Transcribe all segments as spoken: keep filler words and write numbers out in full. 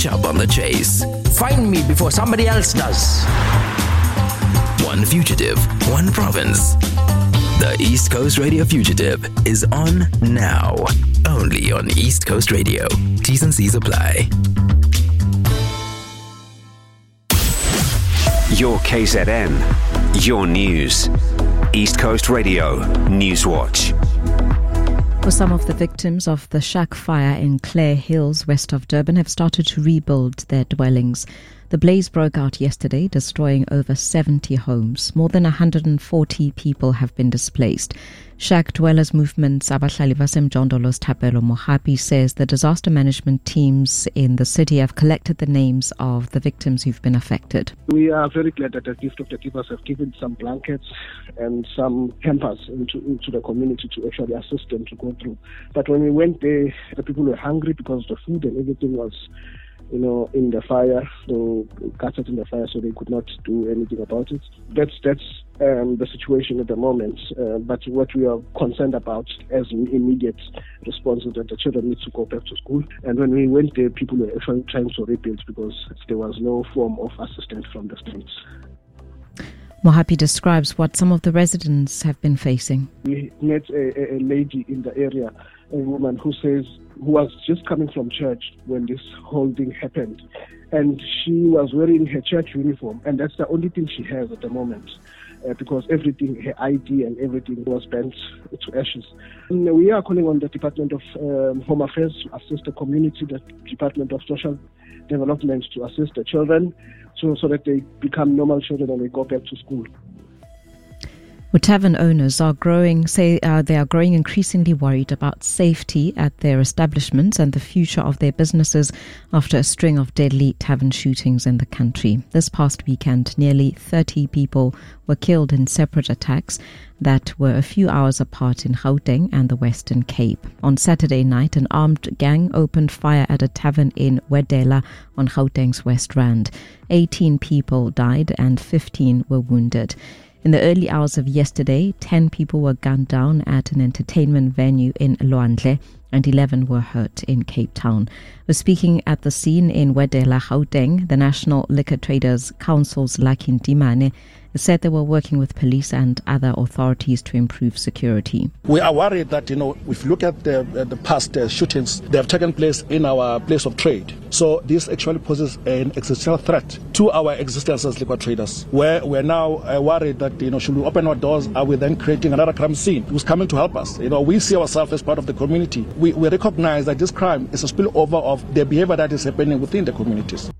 catch up on the chase. Find me before somebody else does. One fugitive, one province. The East Coast Radio Fugitive is on now. Only on East Coast Radio. T's and C's apply. Your K Z N. Your news. East Coast Radio Newswatch. For some of the victims of the shack fire in Clare Hills, west of Durban, have started to rebuild their dwellings. The blaze broke out yesterday, destroying over seventy homes. More than one hundred forty people have been displaced. Shack Dwellers Movement Abahlali baseMjondolo's Thapelo Mohapi says the disaster management teams in the city have collected the names of the victims who've been affected. We are very glad that the Gift of the Givers have given some blankets and some hampers into, into the community to actually assist them to go through. But when we went there, the people were hungry because the food and everything was, you know, in the fire, so gutted in the fire, so they could not do anything about it. That's that's um, the situation at the moment. Uh, but what we are concerned about as immediate response is that the children need to go back to school. And when we went there, people were actually trying to rebuild because there was no form of assistance from the states. Mohapi describes what some of the residents have been facing. We met a, a lady in the area, a woman who says, who was just coming from church when this whole thing happened. And she was wearing her church uniform, and that's the only thing she has at the moment, uh, because everything, her I D and everything was burnt to ashes. And we are calling on the Department of um, Home Affairs to assist the community, the Department of Social Development to assist the children, so, so that they become normal children and they go back to school. Well, tavern owners are growing, say uh, they are growing increasingly worried about safety at their establishments and the future of their businesses after a string of deadly tavern shootings in the country. This past weekend, nearly thirty people were killed in separate attacks that were a few hours apart in Gauteng and the Western Cape. On Saturday night, an armed gang opened fire at a tavern in Wedela on Gauteng's West Rand. eighteen people died and fifteen were wounded. In the early hours of yesterday, ten people were gunned down at an entertainment venue in Lwandle and eleven were hurt in Cape Town. We're speaking at the scene in Wedela, Gauteng. The National Liquor Traders Council's Lucky Ndimane said they were working with police and other authorities to improve security. We are worried that, you know, if you look at the, uh, the past uh, shootings, they have taken place in our place of trade. So this actually poses an existential threat to our existence as liquor traders, where we're now uh, worried that, you know, should we open our doors, are we then creating another crime scene who's coming to help us? You know, we see ourselves as part of the community. We, we recognize that this crime is a spillover of the behavior that is happening within the communities.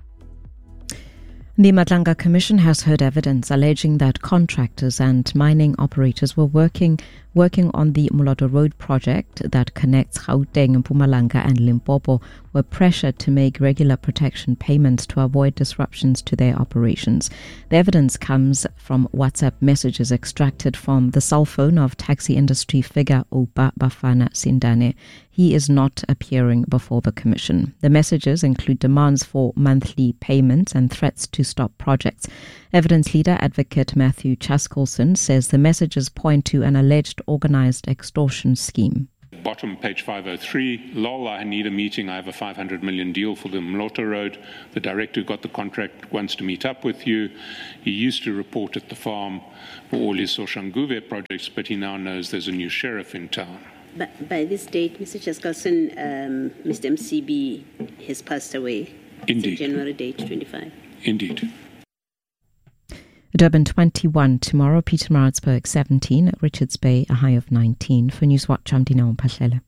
The Madlanga Commission has heard evidence alleging that contractors and mining operators were working working on the Moloto Road project that connects Gauteng, Mpumalanga and Limpopo were pressured to make regular protection payments to avoid disruptions to their operations. The evidence comes from WhatsApp messages extracted from the cell phone of taxi industry figure Oupa Bafana Sindane. He is not appearing before the Commission. The messages include demands for monthly payments and threats to stop projects. Evidence leader Advocate Matthew Chaskelson says the messages point to an alleged organised extortion scheme. Bottom, page five oh three, lol, I need a meeting. I have a five hundred million deal for the Moloto Road. The director who got the contract wants to meet up with you. He used to report at the farm for all his Soshanguve projects, but he now knows there's a new sheriff in town. But by this date, Mister Chaskelson, um, Mister M C B has passed away. Indeed. It's January date twenty-five. Indeed. Durban twenty-one tomorrow, Pietermaritzburg seventeen, Richards Bay a high of nineteen. For Newswatch, I'm Dina Mpahlele.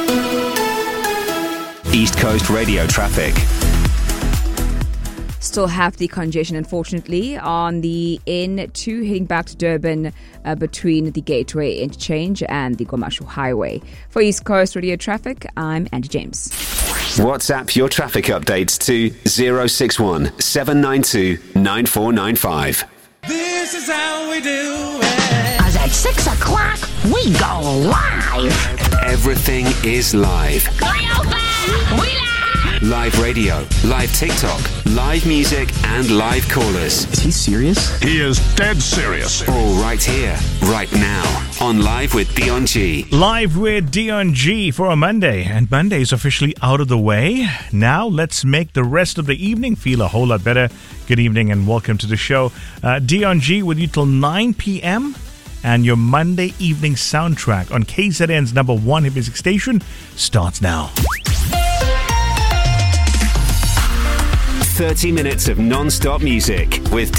East Coast Radio traffic. Still have the congestion, unfortunately, on the N two heading back to Durban uh, between the Gateway Interchange and the Gomashu Highway. For East Coast Radio traffic, I'm Andy James. WhatsApp your traffic updates to zero six one seven nine two nine four nine five. This is how we do it. As at six o'clock, we go live. Everything is live. We open. We live. Live radio, live TikTok, live music, and live callers. Is he serious? He is dead serious. All right here, right now, on Live with Dion G. Live with Dion G for a Monday. And Monday is officially out of the way. Now let's make the rest of the evening feel a whole lot better. Good evening and welcome to the show. Uh, Dion G with you till nine p.m. and your Monday evening soundtrack on K Z N's number one hit music station starts now. thirty minutes of non-stop music with